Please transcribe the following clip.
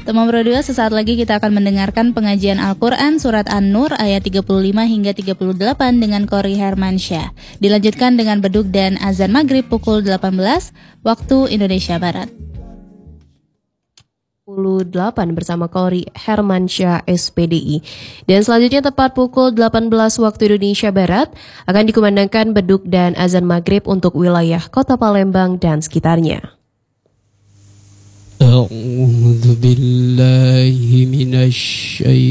Teman Pro 2, sesaat lagi kita akan mendengarkan pengajian Al-Quran Surat An-Nur ayat 35 hingga 38 dengan Qori Hermansyah. Dilanjutkan dengan beduk dan azan maghrib pukul 18 waktu Indonesia Barat. 8 bersama Qori Hermansyah SPDI. Dan selanjutnya tepat pukul 18 waktu Indonesia Barat akan dikumandangkan beduk dan azan maghrib untuk wilayah Kota Palembang dan sekitarnya. A'udzu billahi minasy